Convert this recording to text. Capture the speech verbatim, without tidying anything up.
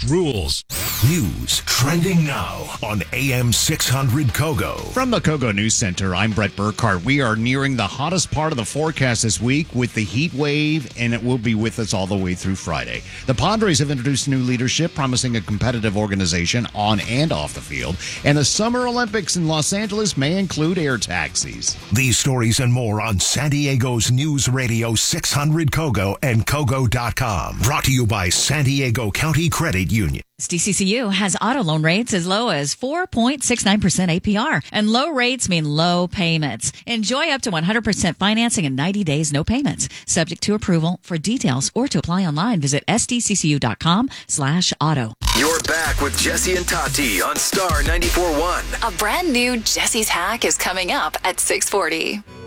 rules. News trending now on A M six hundred Kogo. From the Kogo News Center, I'm Brett Burkhart. We are nearing the hottest part of the forecast this week with the heat wave, and it will be with us all the way through Friday. The Padres have introduced new leadership, promising a competitive organization on and off the field, and the Summer Olympics in Los Angeles may include air taxis. These stories and more on San Diego's News Radio six hundred Kogo and Kogo dot com. Brought to you by San Diego County Credit Union. D C C U has auto loan rates as low as four point six nine percent A P R, and low rates mean low payments. Enjoy up to one hundred percent financing and ninety days no payments. Subject to approval. For details or to apply online, visit S D C C U dot com slash auto. You're back with Jesse and Tati on Star ninety-four point one. A brand new Jesse's Hack is coming up at six forty.